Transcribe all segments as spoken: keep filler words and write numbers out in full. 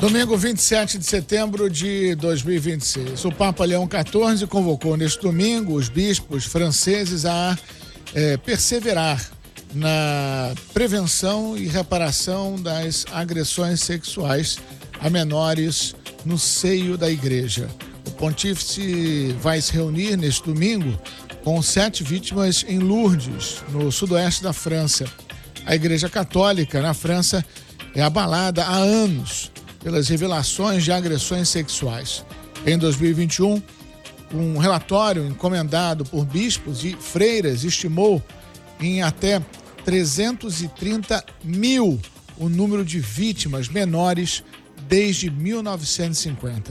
Domingo vinte e sete de setembro de dois mil e vinte e seis. O Papa Leão quatorze convocou neste domingo os bispos franceses a é, perseverar na prevenção e reparação das agressões sexuais a menores no seio da igreja. O pontífice vai se reunir neste domingo com sete vítimas em Lourdes, no sudoeste da França. A Igreja Católica na França é abalada há anos pelas revelações de agressões sexuais. Em dois mil e vinte e um, um relatório encomendado por bispos e freiras estimou em até trezentos e trinta mil o número de vítimas menores desde mil novecentos e cinquenta.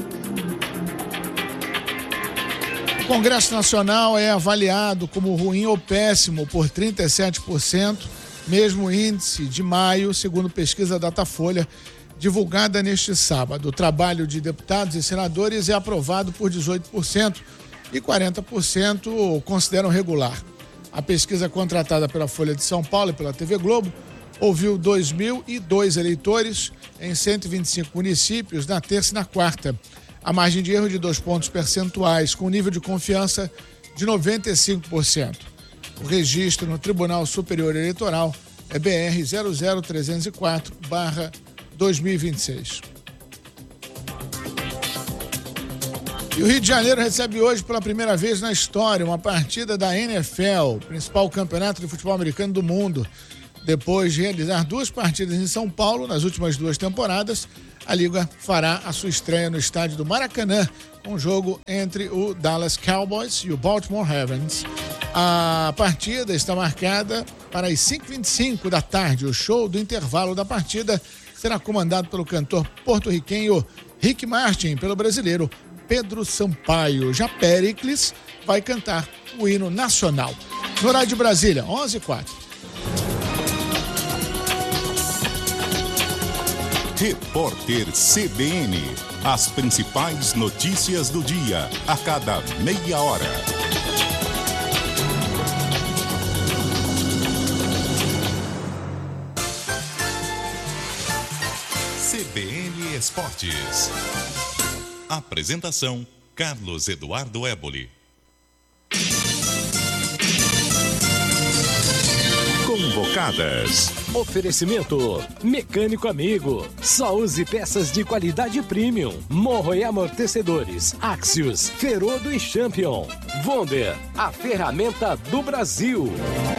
O Congresso Nacional é avaliado como ruim ou péssimo por trinta e sete por cento, mesmo índice de maio, segundo pesquisa Datafolha, divulgada neste sábado. O trabalho de deputados e senadores é aprovado por dezoito por cento e quarenta por cento consideram regular. A pesquisa contratada pela Folha de São Paulo e pela T V Globo ouviu dois mil e dois eleitores em cento e vinte e cinco municípios na terça e na quarta. A margem de erro de dois pontos percentuais, com nível de confiança de noventa e cinco por cento. O registro no Tribunal Superior Eleitoral é B R zero zero trezentos e quatro barra dois mil e vinte e seis. E o Rio de Janeiro recebe hoje pela primeira vez na história uma partida da N F L, principal campeonato de futebol americano do mundo. Depois de realizar duas partidas em São Paulo nas últimas duas temporadas, a Liga fará a sua estreia no estádio do Maracanã, com um jogo entre o Dallas Cowboys e o Baltimore Ravens. A partida está marcada para as cinco e vinte e cinco da tarde. O show do intervalo da partida será comandado pelo cantor porto-riquenho Rick Martin, pelo brasileiro Pedro Sampaio. Já Péricles vai cantar o hino nacional. No horário de Brasília, onze e quatro. Repórter C B N. As principais notícias do dia, a cada meia hora. C B N Esportes. Apresentação: Carlos Eduardo Éboli. Convocadas. Oferecimento: Mecânico Amigo. Só use peças de qualidade premium. Morro e amortecedores. Axios, Ferodo e Champion. Wonder, a ferramenta do Brasil.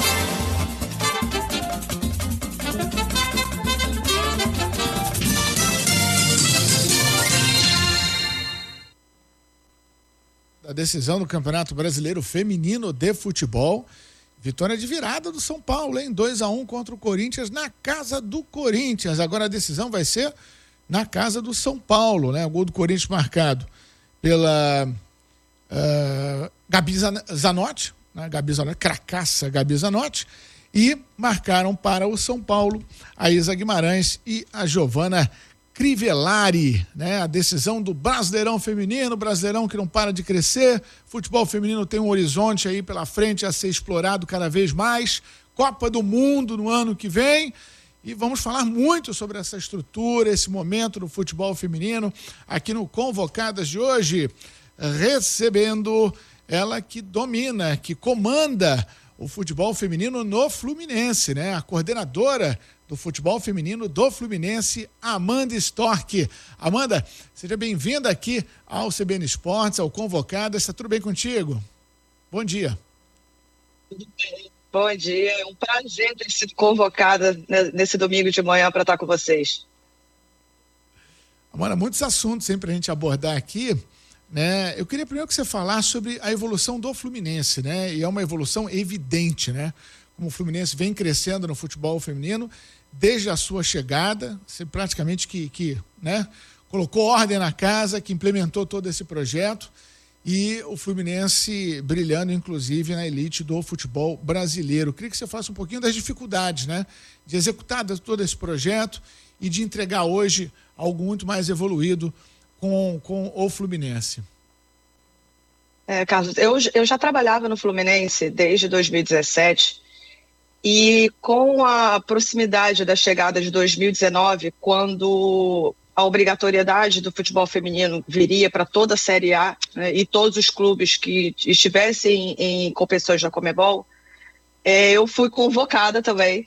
A decisão do Campeonato Brasileiro Feminino de Futebol. Vitória de virada do São Paulo, hein? dois a um contra o Corinthians, na casa do Corinthians. Agora a decisão vai ser na casa do São Paulo, né? O gol do Corinthians marcado pela uh, Gabi Zanotti, né? Gabi Zanotti, cracaça Gabi Zanotti. E marcaram para o São Paulo a Isa Guimarães e a Giovana Crivellari, né? A decisão do Brasileirão Feminino, Brasileirão que não para de crescer, futebol feminino tem um horizonte aí pela frente a ser explorado cada vez mais, Copa do Mundo no ano que vem, e vamos falar muito sobre essa estrutura, esse momento do futebol feminino, aqui no Convocadas de hoje, recebendo ela que domina, que comanda o futebol feminino no Fluminense, né? A coordenadora do futebol feminino do Fluminense, Amanda Storck. Amanda, seja bem-vinda aqui ao C B N Esportes, ao Convocadas. Está tudo bem contigo? Bom dia. Tudo bem. Bom dia. É um prazer ter sido convocada nesse domingo de manhã para estar com vocês. Amanda, muitos assuntos sempre para a gente abordar aqui, né? Eu queria primeiro que você falasse sobre a evolução do Fluminense, né? E é uma evolução evidente, né? Como o Fluminense vem crescendo no futebol feminino desde a sua chegada, você praticamente que, que né, colocou ordem na casa, que implementou todo esse projeto, e o Fluminense brilhando, inclusive, na elite do futebol brasileiro. Eu queria que você falasse um pouquinho das dificuldades, né, de executar todo esse projeto e de entregar hoje algo muito mais evoluído com, com o Fluminense. É, Carlos, eu, eu já trabalhava no Fluminense desde dois mil e dezessete, e com a proximidade da chegada de dois mil e dezenove, quando a obrigatoriedade do futebol feminino viria para toda a Série A, né, e todos os clubes que estivessem em, em competições da Conmebol, é, eu fui convocada também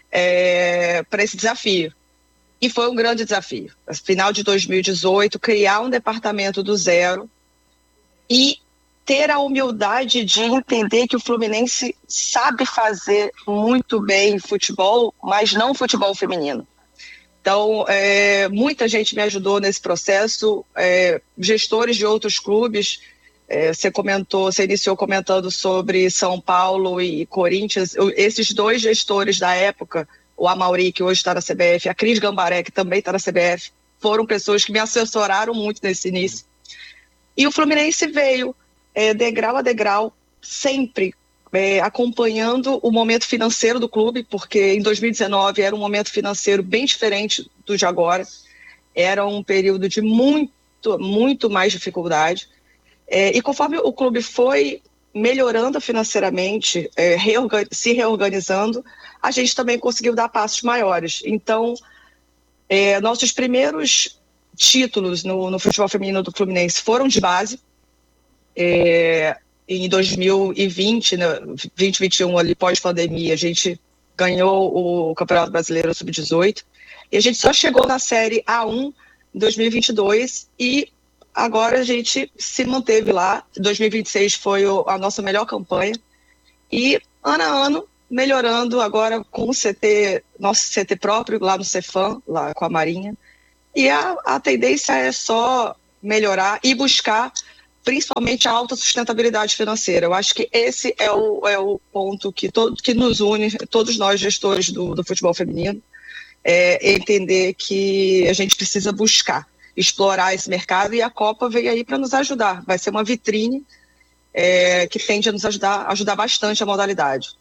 é, para esse desafio. E foi um grande desafio. No final de dois mil e dezoito, criar um departamento do zero e ter a humildade de entender que o Fluminense sabe fazer muito bem futebol, mas não futebol feminino. Então, é, muita gente me ajudou nesse processo, é, gestores de outros clubes, é, você comentou, você iniciou comentando sobre São Paulo e Corinthians, esses dois gestores da época, o Amauri, que hoje está na C B F, a Cris Gambaré, que também está na C B F, foram pessoas que me assessoraram muito nesse início. E o Fluminense veio, é, degrau a degrau, sempre é, acompanhando o momento financeiro do clube, porque em dois mil e dezenove era um momento financeiro bem diferente do de agora. Era um período de muito, muito mais dificuldade. É, e conforme o clube foi melhorando financeiramente, é, reorgan- se reorganizando, a gente também conseguiu dar passos maiores. Então, é, nossos primeiros títulos no, no futebol feminino do Fluminense foram de base. É, em dois mil e vinte, né, vinte e vinte e um, ali pós-pandemia, a gente ganhou o Campeonato Brasileiro sub dezoito e a gente só chegou na Série A um em dois mil e vinte e dois e agora a gente se manteve lá. dois mil e vinte e seis foi o, a nossa melhor campanha e ano a ano melhorando agora com o C T, nosso C T próprio lá no Cefam, lá com a Marinha, e a, a tendência é só melhorar e buscar principalmente a alta sustentabilidade financeira. Eu acho que esse é o, é o ponto que, todo, que nos une, todos nós gestores do, do futebol feminino, é entender que a gente precisa buscar, explorar esse mercado, e a Copa veio aí para nos ajudar. Vai ser uma vitrine é, que tende a nos ajudar, ajudar bastante a modalidade.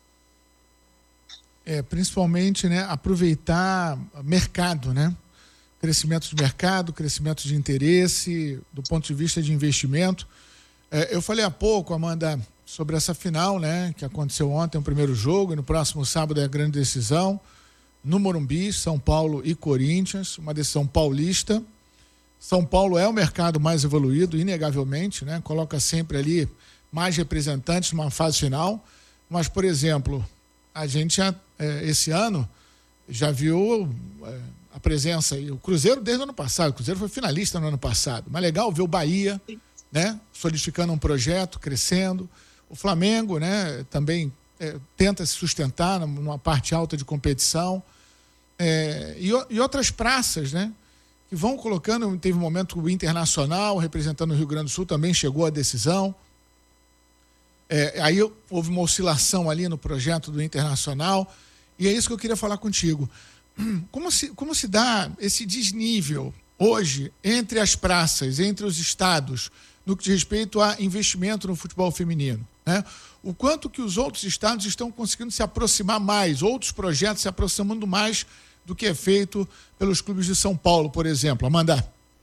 É, principalmente, né, aproveitar mercado, né? Crescimento de mercado, crescimento de interesse, do ponto de vista de investimento. É, eu falei há pouco, Amanda, sobre essa final, né, que aconteceu ontem, o primeiro jogo, e no próximo sábado é a grande decisão, no Morumbi, São Paulo e Corinthians, uma decisão paulista. São Paulo é o mercado mais evoluído, inegavelmente, né, coloca sempre ali mais representantes numa fase final, mas, por exemplo, a gente já, é, esse ano já viu... É, a presença aí, o Cruzeiro desde o ano passado, o Cruzeiro foi finalista no ano passado, mas legal ver o Bahia, né, solidificando um projeto, crescendo, o Flamengo, né, também é, tenta se sustentar numa parte alta de competição, é, e, e outras praças, né, que vão colocando, teve um momento o Internacional, representando o Rio Grande do Sul, também chegou à decisão, é, aí houve uma oscilação ali no projeto do Internacional, e é isso que eu queria falar contigo. Como se, como se dá esse desnível hoje entre as praças, entre os estados, no que diz respeito a investimento no futebol feminino, né? O quanto que os outros estados estão conseguindo se aproximar mais, outros projetos se aproximando mais do que é feito pelos clubes de São Paulo, por exemplo. Amanda?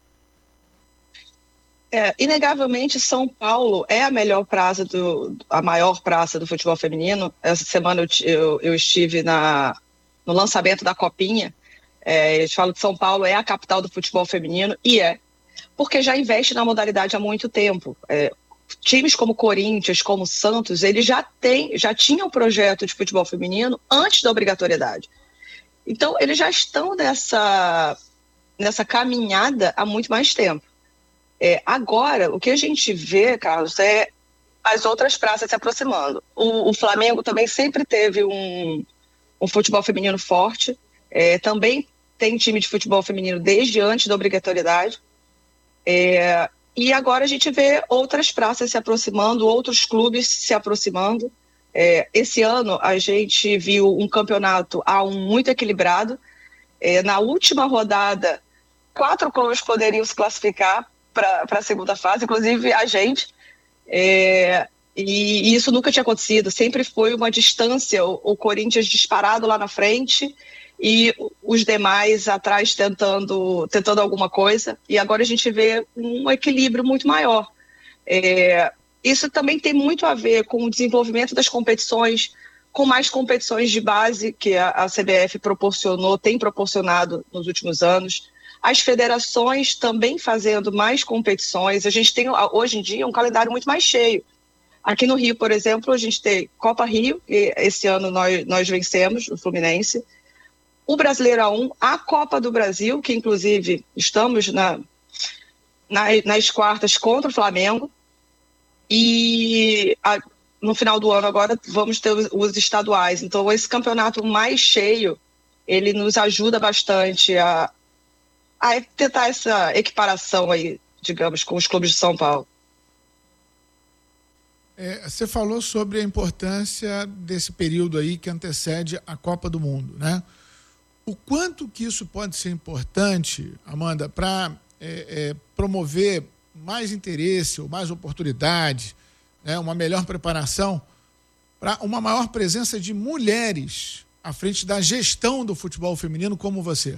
É, inegavelmente, São Paulo é a melhor praça, do, a maior praça do futebol feminino. Essa semana eu, eu, eu estive na... no lançamento da Copinha, é, eles falam que São Paulo é a capital do futebol feminino, e é, porque já investe na modalidade há muito tempo. É, times como Corinthians, como Santos, eles já, têm, já tinham projeto de futebol feminino antes da obrigatoriedade. Então, eles já estão nessa, nessa caminhada há muito mais tempo. É, agora, o que a gente vê, Carlos, é as outras praças se aproximando. O, o Flamengo também sempre teve um... um futebol feminino forte, é, também tem time de futebol feminino desde antes da obrigatoriedade, é, e agora a gente vê outras praças se aproximando, outros clubes se aproximando. É, esse ano a gente viu um campeonato A um muito equilibrado, é, na última rodada quatro clubes poderiam se classificar para a segunda fase, inclusive a gente, é, E isso nunca tinha acontecido, sempre foi uma distância, o, o Corinthians disparado lá na frente e os demais atrás tentando, tentando alguma coisa, e agora a gente vê um equilíbrio muito maior. É, isso também tem muito a ver com o desenvolvimento das competições, com mais competições de base que a, a C B F proporcionou, tem proporcionado nos últimos anos. As federações também fazendo mais competições. A gente tem, hoje em dia, um calendário muito mais cheio. Aqui no Rio, por exemplo, a gente tem Copa Rio, e esse ano nós, nós vencemos o Fluminense. O Brasileirão, a Copa do Brasil, que inclusive estamos na, na, nas quartas contra o Flamengo. E a, no final do ano agora vamos ter os, os estaduais. Então esse campeonato mais cheio, ele nos ajuda bastante a, a tentar essa equiparação aí, digamos, com os clubes de São Paulo. É, você falou sobre a importância desse período aí que antecede a Copa do Mundo, né? O quanto que isso pode ser importante, Amanda, para é, é, promover mais interesse ou mais oportunidade, né, uma melhor preparação para uma maior presença de mulheres à frente da gestão do futebol feminino como você?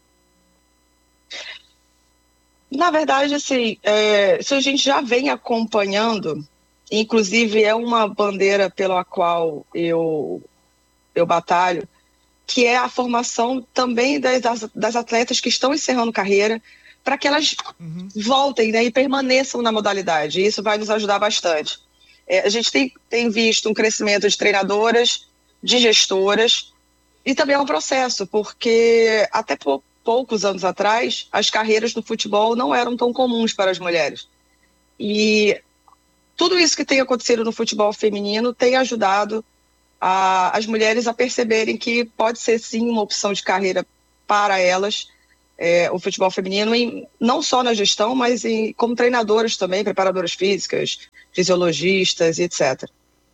Na verdade, assim, é, isso a gente já vem acompanhando, inclusive é uma bandeira pela qual eu, eu batalho, que é a formação também das, das atletas que estão encerrando carreira, para que elas uhum. voltem, né, e permaneçam na modalidade. Isso vai nos ajudar bastante. É, a gente tem, tem visto um crescimento de treinadoras, de gestoras, e também é um processo, porque até pou, poucos anos atrás, as carreiras no futebol não eram tão comuns para as mulheres. E tudo isso que tem acontecido no futebol feminino tem ajudado a, as mulheres a perceberem que pode ser sim uma opção de carreira para elas, é, o futebol feminino, em, não só na gestão, mas em, como treinadoras também, preparadoras físicas, fisiologistas e etcétera.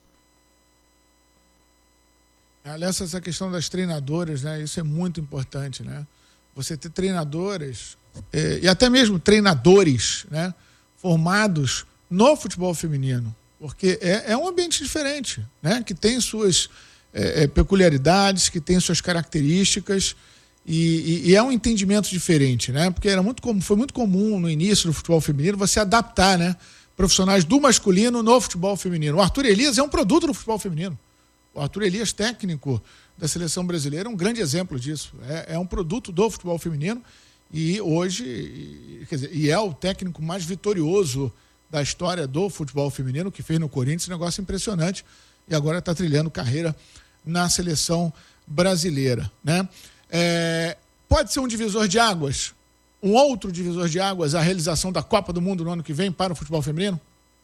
Aliás, essa questão das treinadoras, né, isso é muito importante, né? Você ter treinadoras é, e até mesmo treinadores, né, formados no futebol feminino, porque é, é um ambiente diferente, né, que tem suas é, peculiaridades, que tem suas características e, e, e é um entendimento diferente, né, porque era muito, foi muito comum no início do futebol feminino você adaptar, né, profissionais do masculino no futebol feminino. O Arthur Elias é um produto do futebol feminino. O Arthur Elias, técnico da seleção brasileira, é um grande exemplo disso. É, é um produto do futebol feminino e hoje, e, quer dizer, e é o técnico mais vitorioso da história do futebol feminino, que fez no Corinthians, um negócio impressionante, e agora está trilhando carreira na seleção brasileira, né? É, pode ser um divisor de águas, um outro divisor de águas, a realização da Copa do Mundo no ano que vem para o futebol feminino?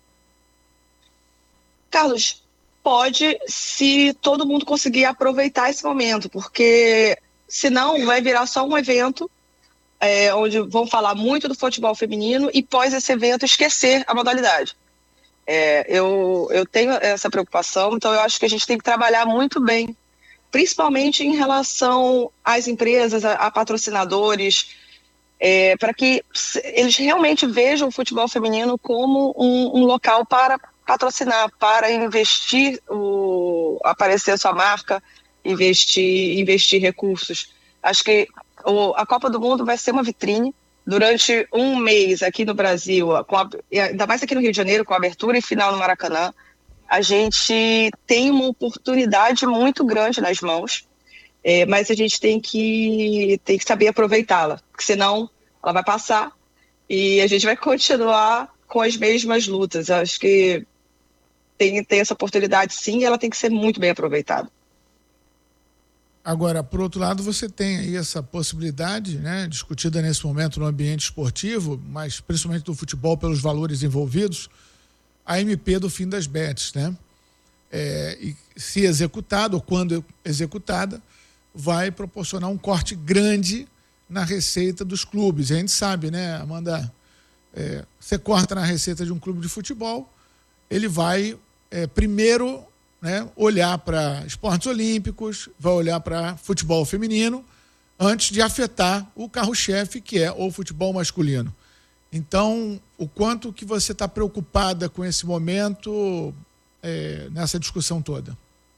Carlos, pode, se todo mundo conseguir aproveitar esse momento, porque senão vai virar só um evento É, onde vão falar muito do futebol feminino e pós esse evento esquecer a modalidade. É, eu, eu tenho essa preocupação, então eu acho que a gente tem que trabalhar muito bem, principalmente em relação às empresas, a, a patrocinadores, é, para que eles realmente vejam o futebol feminino como um, um local para patrocinar, para investir, o, aparecer a sua marca, investir, investir recursos. Acho que a Copa do Mundo vai ser uma vitrine durante um mês aqui no Brasil, com a, ainda mais aqui no Rio de Janeiro, com a abertura e final no Maracanã. A gente tem uma oportunidade muito grande nas mãos, é, mas a gente tem que, tem que saber aproveitá-la, porque senão ela vai passar e a gente vai continuar com as mesmas lutas. Acho que tem, tem essa oportunidade sim, e ela tem que ser muito bem aproveitada. Agora, por outro lado, você tem aí essa possibilidade, né, discutida nesse momento no ambiente esportivo, mas principalmente do futebol pelos valores envolvidos, a M P do fim das bets, né? É, e se executada, ou quando executada, vai proporcionar um corte grande na receita dos clubes. A gente sabe, né, Amanda, é, você corta na receita de um clube de futebol, ele vai é, primeiro... né, olhar para esportes olímpicos, vai olhar para futebol feminino, antes de afetar o carro-chefe, que é o futebol masculino. Então, o quanto que você está preocupada com esse momento é, nessa discussão toda?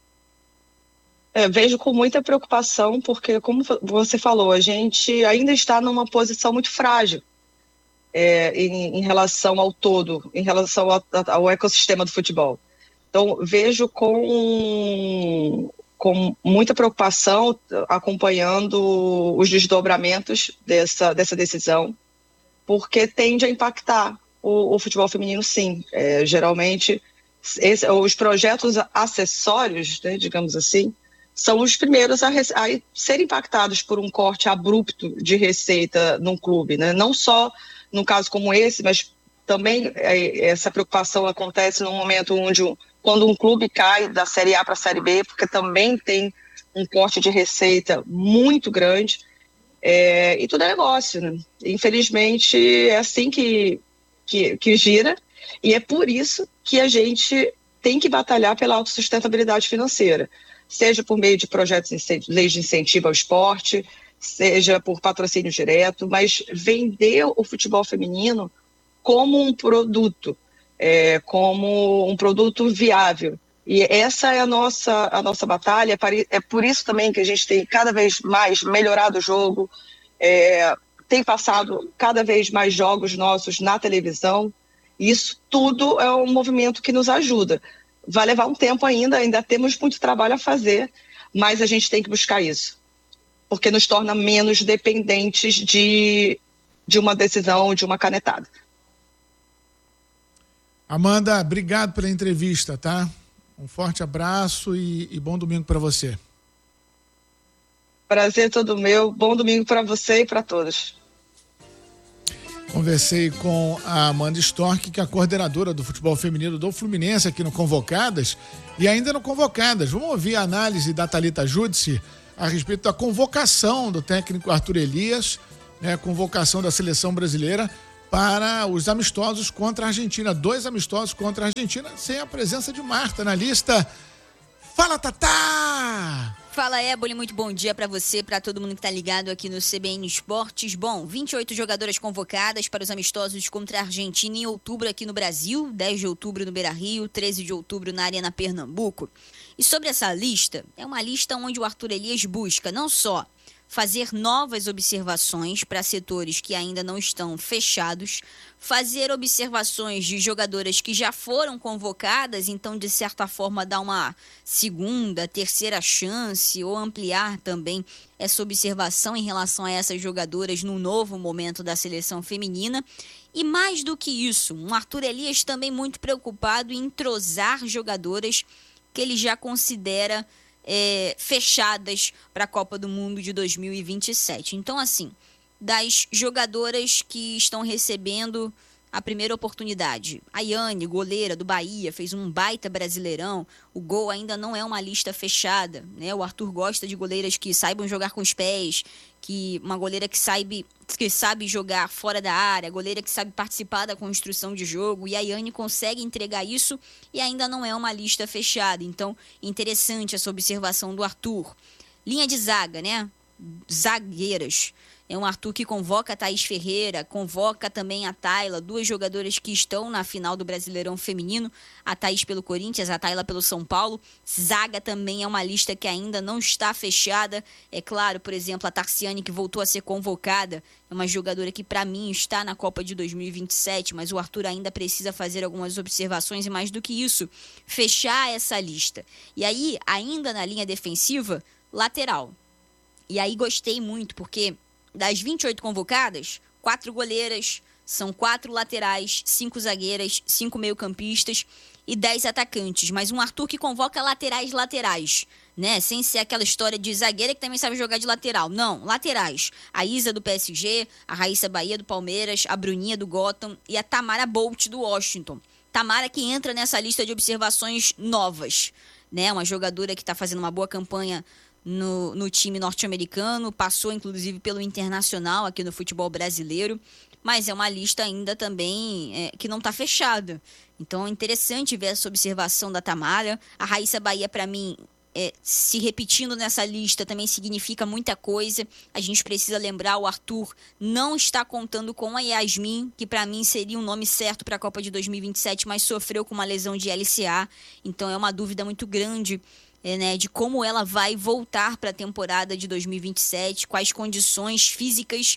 É, vejo com muita preocupação, porque, como você falou, a gente ainda está numa posição muito frágil é, em, em relação ao todo, em relação ao, ao ecossistema do futebol. Então, vejo com, com muita preocupação, acompanhando os desdobramentos dessa, dessa decisão, porque tende a impactar o, o futebol feminino, sim. É, geralmente, esse, os projetos acessórios, né, digamos assim, são os primeiros a, a ser impactados por um corte abrupto de receita num clube, né? Não só num caso como esse, mas também é, essa preocupação acontece num momento onde, quando um clube cai da Série A para a Série B, porque também tem um corte de receita muito grande, é, e tudo é negócio, né? Infelizmente, é assim que, que, que gira, e é por isso que a gente tem que batalhar pela autossustentabilidade financeira, seja por meio de projetos, leis de incentivo ao esporte, seja por patrocínio direto, mas vender o futebol feminino como um produto, é, como um produto viável. E essa é a nossa, a nossa batalha, é por isso também que a gente tem cada vez mais melhorado o jogo, é, tem passado cada vez mais jogos nossos na televisão, e isso tudo é um movimento que nos ajuda. Vai levar um tempo ainda, ainda temos muito trabalho a fazer, mas a gente tem que buscar isso, porque nos torna menos dependentes de, de uma decisão, de uma canetada. Amanda, obrigado pela entrevista, tá? Um forte abraço e, e bom domingo para você. Prazer todo meu, bom domingo para você e para todos. Conversei com a Amanda Storck, que é a coordenadora do futebol feminino do Fluminense aqui no Convocadas, e ainda no Convocadas. Vamos ouvir a análise da Thalita Judice a respeito da convocação do técnico Arthur Elias, né, convocação da seleção brasileira para os amistosos contra a Argentina. Dois amistosos contra a Argentina, sem a presença de Marta na lista. Fala, Tatá! Fala, Éboli, muito bom dia para você, para todo mundo que tá ligado aqui no C B N Esportes. Bom, vinte e oito jogadoras convocadas para os amistosos contra a Argentina em outubro aqui no Brasil, dez de outubro no Beira-Rio, treze de outubro na Arena Pernambuco. E sobre essa lista, é uma lista onde o Arthur Elias busca não só fazer novas observações para setores que ainda não estão fechados, fazer observações de jogadoras que já foram convocadas, então de certa forma dar uma segunda, terceira chance ou ampliar também essa observação em relação a essas jogadoras no novo momento da seleção feminina. E mais do que isso, um Arthur Elias também muito preocupado em entrosar jogadoras que ele já considera É, fechadas para a Copa do Mundo de dois mil e vinte e sete. Então, assim, das jogadoras que estão recebendo a primeira oportunidade, a Yane, goleira do Bahia, fez um baita brasileirão. O gol ainda não é uma lista fechada, né? O Arthur gosta de goleiras que saibam jogar com os pés, que uma goleira que sabe, que sabe jogar fora da área, goleira que sabe participar da construção de jogo, e a Yane consegue entregar isso e ainda não é uma lista fechada. Então, interessante essa observação do Arthur. Linha de zaga, né? Zagueiras. É um Arthur que convoca a Thaís Ferreira, convoca também a Tayla, duas jogadoras que estão na final do Brasileirão Feminino, a Thaís pelo Corinthians, a Tayla pelo São Paulo. Zaga também é uma lista que ainda não está fechada. É claro, por exemplo, a Tarciane, que voltou a ser convocada, é uma jogadora que para mim está na Copa de dois mil e vinte e sete, mas o Arthur ainda precisa fazer algumas observações e, mais do que isso, fechar essa lista. E aí, ainda na linha defensiva, lateral. E aí gostei muito, porque das vinte e oito convocadas, quatro goleiras, são quatro laterais, cinco zagueiras, cinco meio-campistas e dez atacantes. Mas um Arthur que convoca laterais laterais, né? Sem ser aquela história de zagueira que também sabe jogar de lateral. Não, laterais. A Isa do P S G, a Raíssa Bahia do Palmeiras, a Bruninha do Gotham e a Tamara Bolt do Washington. Tamara que entra nessa lista de observações novas, né? Uma jogadora que está fazendo uma boa campanha No, no time norte-americano, passou inclusive pelo Internacional aqui no futebol brasileiro, mas é uma lista ainda também é, que não está fechada. Então é interessante ver essa observação da Tamara. A Raíssa Bahia, para mim, é, se repetindo nessa lista também significa muita coisa. A gente precisa lembrar, o Arthur não está contando com a Yasmin, que para mim seria um nome certo para a Copa de dois mil e vinte e sete, mas sofreu com uma lesão de L C A, então é uma dúvida muito grande É, né, de como ela vai voltar para a temporada de dois mil e vinte e sete, quais condições físicas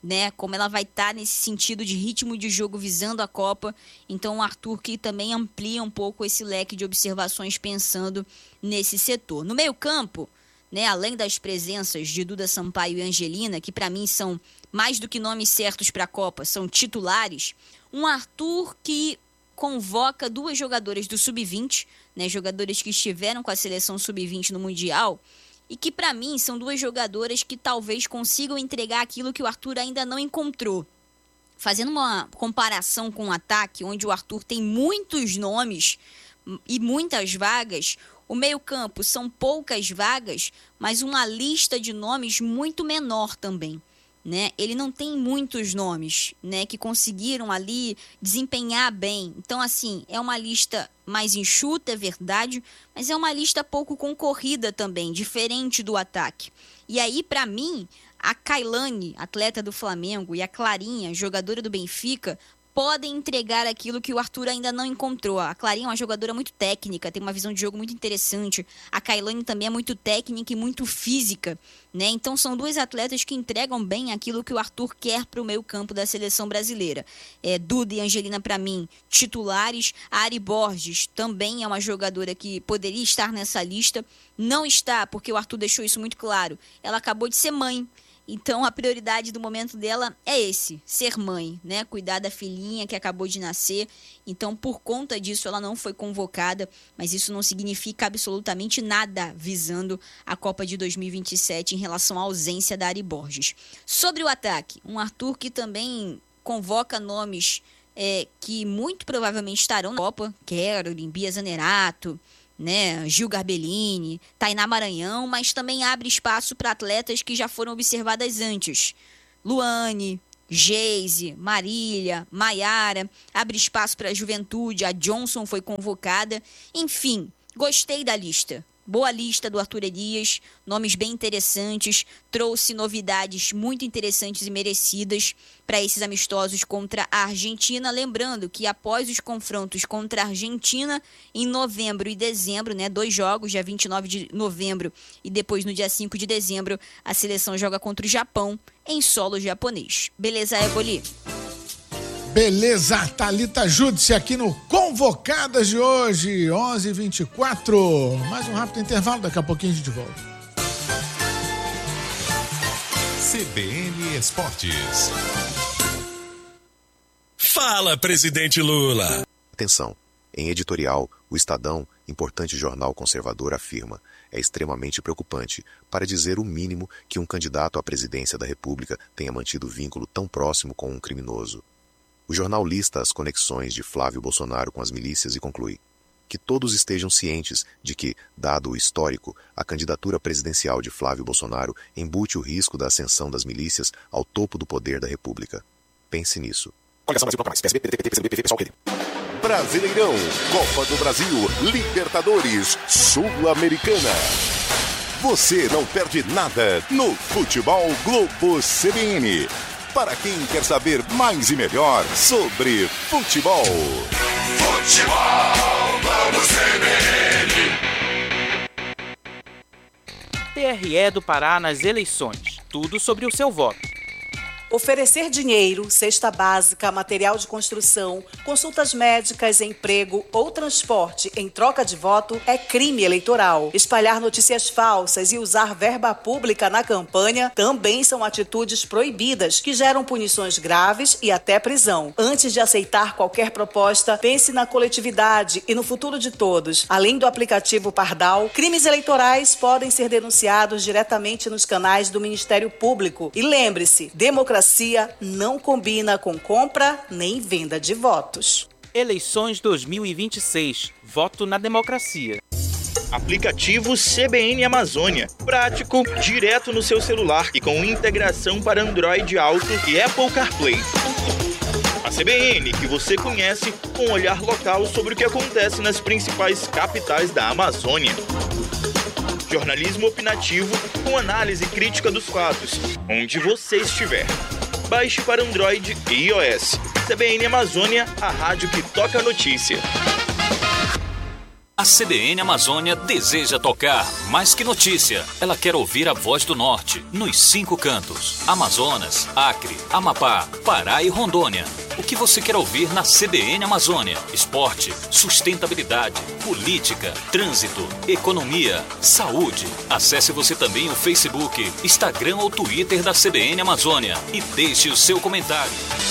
né? Como ela vai estar tá nesse sentido de ritmo de jogo visando a Copa. Então o Arthur que também amplia um pouco esse leque de observações pensando nesse setor. No meio-campo, né, além das presenças de Duda Sampaio e Angelina, que para mim são mais do que nomes certos para a Copa, são titulares, um Arthur que convoca duas jogadoras do sub vinte, né, jogadoras que estiveram com a seleção sub vinte no Mundial, e que para mim são duas jogadoras que talvez consigam entregar aquilo que o Arthur ainda não encontrou. Fazendo uma comparação com o ataque, onde o Arthur tem muitos nomes e muitas vagas, o meio-campo são poucas vagas, mas uma lista de nomes muito menor também, né? Ele não tem muitos nomes, né, que conseguiram ali desempenhar bem. Então, assim, é uma lista mais enxuta, é verdade, mas é uma lista pouco concorrida também, diferente do ataque. E aí, para mim, a Kailane, atleta do Flamengo, e a Clarinha, jogadora do Benfica, podem entregar aquilo que o Arthur ainda não encontrou. A Clarinha é uma jogadora muito técnica, tem uma visão de jogo muito interessante. A Kailane também é muito técnica e muito física, né? Então são duas atletas que entregam bem aquilo que o Arthur quer para o meio campo da seleção brasileira. É, Duda e Angelina, para mim, titulares. A Ari Borges também é uma jogadora que poderia estar nessa lista. Não está, porque o Arthur deixou isso muito claro. Ela acabou de ser mãe. Então, a prioridade do momento dela é esse, ser mãe, né? Cuidar da filhinha que acabou de nascer. Então, por conta disso, ela não foi convocada, mas isso não significa absolutamente nada visando a Copa de dois mil e vinte e sete em relação à ausência da Ari Borges. Sobre o ataque, um Arthur que também convoca nomes é, que muito provavelmente estarão na Copa, Caroline, Bia Zanerato, né, Gil Garbellini, Tainá Maranhão, mas também abre espaço para atletas que já foram observadas antes. Luane, Geise, Marília, Maiara, abre espaço para a juventude, a Johnson foi convocada. Enfim, gostei da lista. Boa lista do Arthur Elias, nomes bem interessantes, trouxe novidades muito interessantes e merecidas para esses amistosos contra a Argentina. Lembrando que após os confrontos contra a Argentina, em novembro e dezembro, né, dois jogos, dia vinte e nove de novembro e depois no dia cinco de dezembro, a seleção joga contra o Japão em solo japonês. Beleza, Eboli? Beleza, Thalita Júdice aqui no Convocadas de hoje, onze e vinte e quatro. Mais um rápido intervalo, daqui a pouquinho a gente volta. C B N Esportes. Fala, presidente Lula. Atenção, em editorial, o Estadão, importante jornal conservador, afirma: é extremamente preocupante, para dizer o mínimo, que um candidato à presidência da República tenha mantido vínculo tão próximo com um criminoso. O jornal lista as conexões de Flávio Bolsonaro com as milícias e conclui: que todos estejam cientes de que, dado o histórico, a candidatura presidencial de Flávio Bolsonaro embute o risco da ascensão das milícias ao topo do poder da República. Pense nisso. Brasileirão, Copa do Brasil, Libertadores, Sul-Americana. Você não perde nada no Futebol Globo C B N. Para quem quer saber mais e melhor sobre futebol. Futebol Globo C B N. T R E do Pará nas eleições. Tudo sobre o seu voto. Oferecer dinheiro, cesta básica, material de construção, consultas médicas, emprego ou transporte em troca de voto é crime eleitoral. Espalhar notícias falsas e usar verba pública na campanha também são atitudes proibidas que geram punições graves e até prisão. Antes de aceitar qualquer proposta, pense na coletividade e no futuro de todos. Além do aplicativo Pardal, crimes eleitorais podem ser denunciados diretamente nos canais do Ministério Público. E lembre-se, democracia não combina com compra nem venda de votos. Eleições dois mil e vinte e seis. Voto na democracia. Aplicativo C B N Amazônia. Prático, direto no seu celular e com integração para Android Auto e Apple CarPlay. A C B N que você conhece, com um olhar local sobre o que acontece nas principais capitais da Amazônia. Jornalismo opinativo com análise crítica dos fatos, onde você estiver. Baixe para Android e iOS. C B N Amazônia, a rádio que toca a notícia. A C B N Amazônia deseja tocar mais que notícia. Ela quer ouvir a voz do Norte, nos cinco cantos. Amazonas, Acre, Amapá, Pará e Rondônia. O que você quer ouvir na C B N Amazônia? Esporte, sustentabilidade, política, trânsito, economia, saúde. Acesse você também o Facebook, Instagram ou Twitter da C B N Amazônia e deixe o seu comentário.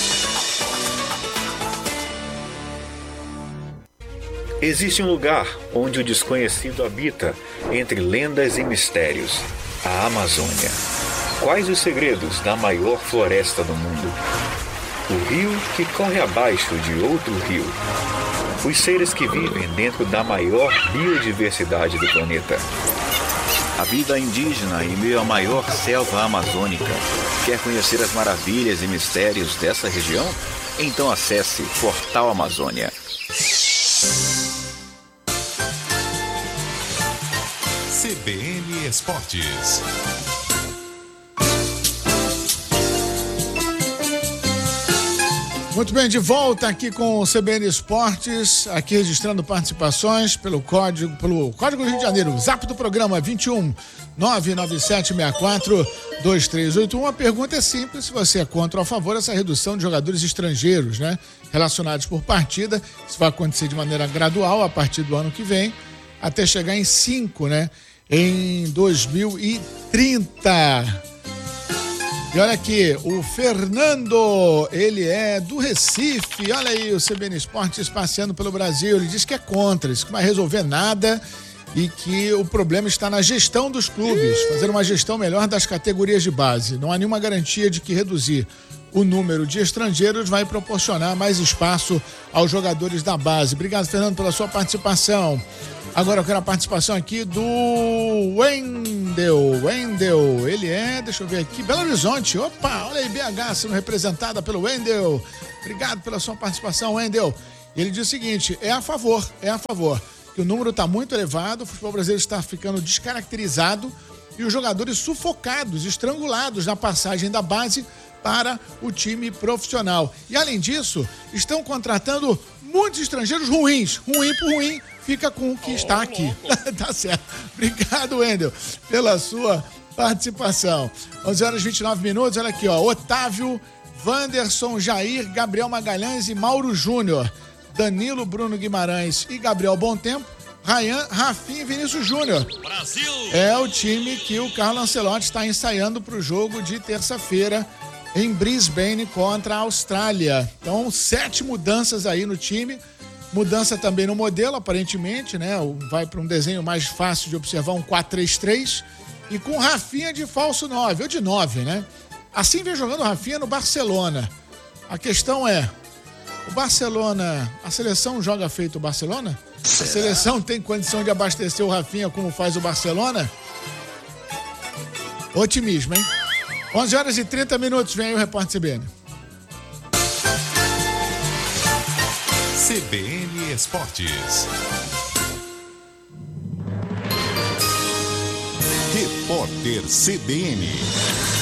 Existe um lugar onde o desconhecido habita, entre lendas e mistérios, a Amazônia. Quais os segredos da maior floresta do mundo? O rio que corre abaixo de outro rio. Os seres que vivem dentro da maior biodiversidade do planeta. A vida indígena em meio à maior selva amazônica. Quer conhecer as maravilhas e mistérios dessa região? Então acesse Portal Amazônia. C B N Esportes. Muito bem, de volta aqui com o C B N Esportes, aqui registrando participações pelo código, pelo Código do Rio de Janeiro, zap do programa vinte e um, nove nove sete seis quatro, dois três oito um. A pergunta é simples, se você é contra ou a favor dessa redução de jogadores estrangeiros, né, relacionados por partida. Isso vai acontecer de maneira gradual a partir do ano que vem, até chegar em cinco, né, em dois mil e trinta. E olha aqui, o Fernando, ele é do Recife, olha aí o C B N Esportes passeando pelo Brasil, ele diz que é contra, isso que não vai resolver nada e que o problema está na gestão dos clubes, fazer uma gestão melhor das categorias de base. Não há nenhuma garantia de que reduzir o número de estrangeiros vai proporcionar mais espaço aos jogadores da base. Obrigado, Fernando, pela sua participação. Agora eu quero a participação aqui do Wendel. Wendel, ele é, deixa eu ver aqui, Belo Horizonte. Opa, olha aí, B H sendo representada pelo Wendel. Obrigado pela sua participação, Wendel. Ele diz o seguinte, é a favor, é a favor, que o número está muito elevado, o futebol brasileiro está ficando descaracterizado e os jogadores sufocados, estrangulados na passagem da base para o time profissional. E além disso, estão contratando muitos estrangeiros ruins, ruim por ruim, fica com o que está aqui. Tá certo. Obrigado, Wendel, pela sua participação. onze horas e vinte e nove minutos, olha aqui, ó. Otávio, Wanderson, Jair, Gabriel Magalhães e Mauro Júnior. Danilo, Bruno Guimarães e Gabriel Bontempo. Ryan, Rafinha e Vinícius Júnior. Brasil! É o time que o Carlo Ancelotti está ensaiando para o jogo de terça-feira em Brisbane contra a Austrália. Então, sete mudanças aí no time. Mudança também no modelo, aparentemente, né? Vai para um desenho mais fácil de observar, um quatro três três. E com Rafinha de falso nove, ou de nove, né? Assim vem jogando Rafinha no Barcelona. A questão é, o Barcelona, a seleção joga feito o Barcelona? Será? A seleção tem condição de abastecer o Rafinha como faz o Barcelona? Otimismo, hein? onze horas e trinta minutos, vem aí o repórter C B N. C B N Esportes. Repórter C B N.